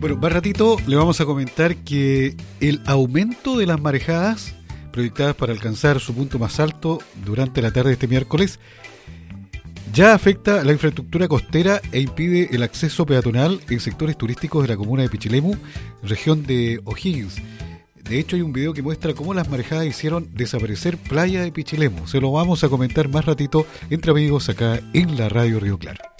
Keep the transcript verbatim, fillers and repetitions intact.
Bueno, más ratito le vamos a comentar que el aumento de las marejadas proyectadas para alcanzar su punto más alto durante la tarde de este miércoles ya afecta la infraestructura costera e impide el acceso peatonal en sectores turísticos de la comuna de Pichilemu, región de O'Higgins. De hecho, hay un video que muestra cómo las marejadas hicieron desaparecer Playa de Pichilemu. Se lo vamos a comentar más ratito entre amigos acá en la Radio Río Claro.